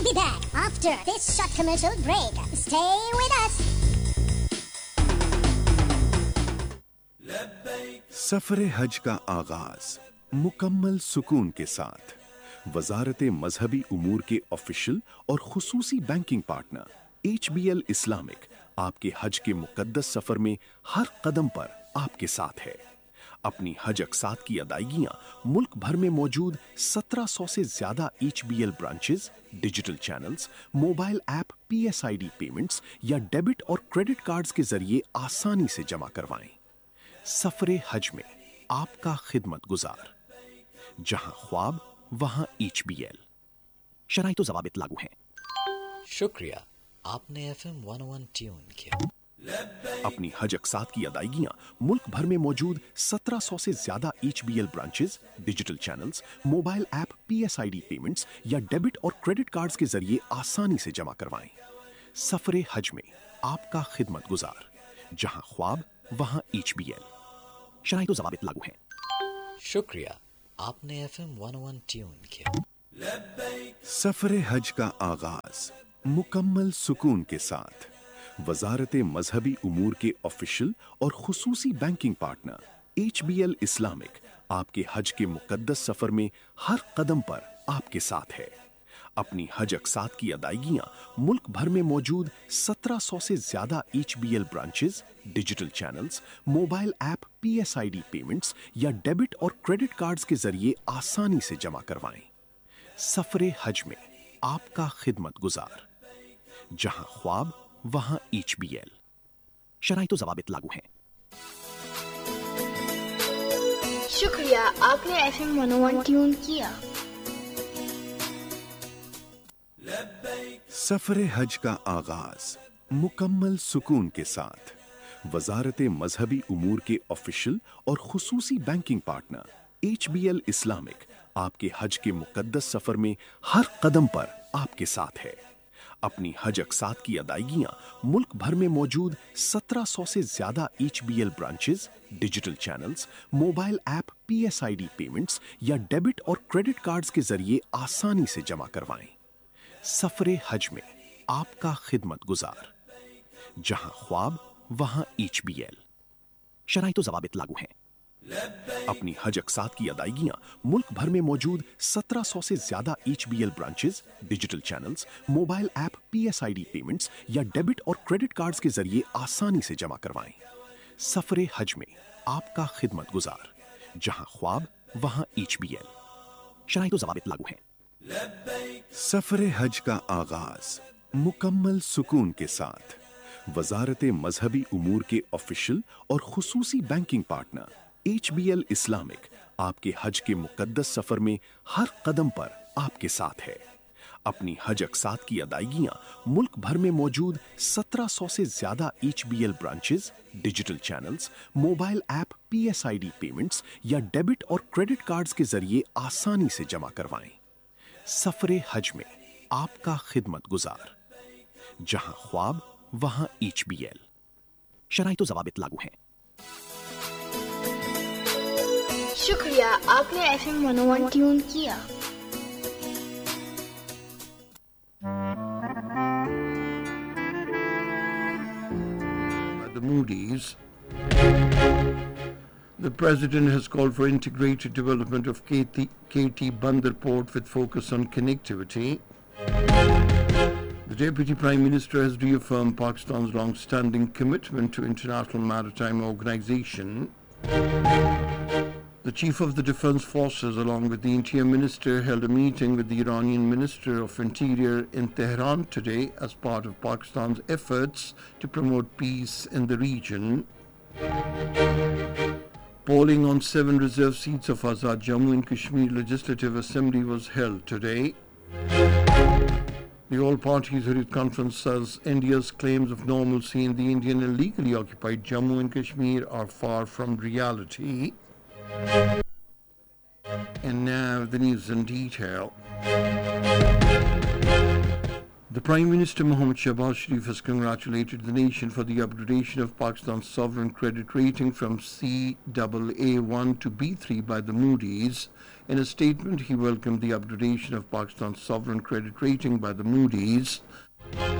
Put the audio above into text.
We'll be back after this short commercial break. Stay with us. सफर हज का आगाज मुकम्मल सुकून के साथ वजारत मजहबी उमूर के ऑफिशियल और खुसूसी बैंकिंग पार्टनर HBL इस्लामिक आपके हज के मुकद्दस सफर में हर कदम पर आपके साथ है। अपनी हज अक़सात की अदायगियां मुल्क भर में मौजूद 1700 से ज्यादा HBL branches, digital channels, mobile app, PSID payments या डेबिट और क्रेडिट कार्ड्स के जरिए आसानी से जमा करवाएं। सफर हज में आपका खिदमत गुजार, जहां ख्वाब वहां HBL। शराइत व ज़वाबित लागू हैं। शुक्रिया, आपने FM 101 ट्यून किया। अपनी हज अक़सात की अदायगियां मुल्क भर में मौजूद 1700 से ज्यादा HBL branches, digital channels, mobile app, PSID payments या डेबिट और क्रेडिट कार्ड्स के जरिए आसानी से जमा करवाएं। सफर हज में आपका खिदमत गुजार, जहां ख्वाब वहां HBL। शराइत व ज़वाबित लागू हैं। शुक्रिया, आपने FM 101 ट्यून किया। सफर हज का आगाज मुकम्मल सुकून के साथ वजारत मजहबी उमूर के ऑफिशियल और खुसूसी बैंकिंग पार्टनर HBL इस्लामिक आपके हज के मुकद्दस सफर में हर कदम पर आपके साथ है। अपनी हज अक़सात की अदायगियां मुल्क भर में मौजूद 1700 से ज्यादा HBL branches, digital channels, mobile app, PSID payments या डेबिट और क्रेडिट कार्ड्स के जरिए आसानी से जमा करवाएं। सफर हज में आपका खिदमत गुजार, जहां ख्वाब वहां HBL। शराइत व ज़वाबित लागू हैं। शुक्रिया, आपने FM 101 ट्यून किया। सफर हज का आगाज मुकम्मल सुकून के साथ वजारत मजहबी उमूर के ऑफिशियल और खुसूसी बैंकिंग पार्टनर HBL इस्लामिक आपके हज के मुकद्दस सफर में हर कदम पर आपके साथ है। अपनी हज अक़सात की अदायगियां मुल्क भर में मौजूद 1700 से ज्यादा HBL branches, digital channels, mobile app, PSID payments या डेबिट और क्रेडिट कार्ड्स के जरिए आसानी से जमा करवाएं। सफर हज में आपका खिदमत गुजार, जहां ख्वाब वहां HBL। शराइत व ज़वाबित लागू हैं। अपनी हज अक़सात की अदायगियां मुल्क भर में मौजूद 1700 से ज्यादा HBL branches, digital channels, mobile app, PSID payments या डेबिट और क्रेडिट कार्ड्स के जरिए आसानी से जमा करवाएं। सफर हज में आपका खिदमत गुजार, जहां ख्वाब वहां HBL। शराइत व ज़वाबित लागू हैं। सफर हज का आगाज मुकम्मल सुकून के साथ वजारत मजहबी उमूर के ऑफिशियल और खुसूसी बैंकिंग पार्टनर HBL इस्लामिक आपके हज के मुकद्दस सफर में हर कदम पर आपके साथ है। अपनी हज अक़सात की अदायगियां मुल्क भर में मौजूद 1700 से ज्यादा HBL branches, digital channels, mobile app, PSID payments या डेबिट और क्रेडिट कार्ड्स के जरिए आसानी से जमा करवाएं। सफर हज में आपका खिदमत गुजार, जहां ख्वाब वहां HBL। शराइत व ज़वाबित लागू हैं। शुक्रिया, आपने FM 101 ट्यून किया। The Moody's. The President has called for integrated development of KT Bandar Port with focus on connectivity. The Deputy Prime Minister has reaffirmed Pakistan's long-standing commitment to International Maritime Organization. The Chief of the Defense Forces, along with the Interior Minister, held a meeting with the Iranian Minister of Interior in Tehran today as part of Pakistan's efforts to promote peace in the region. Polling on 7 reserve seats of Azad Jammu and Kashmir Legislative Assembly was held today. The All-Party Hurriyat Conference says India's claims of normalcy in the Indian illegally occupied Jammu and Kashmir are far from reality. And now the news in detail. The Prime Minister Mohammad Shahbaz Sharif has congratulated the nation for the upgradation of Pakistan's sovereign credit rating from CAA1 to B3 by the Moody's. In a statement, he welcomed the upgradation of Pakistan's sovereign credit rating by the Moody's.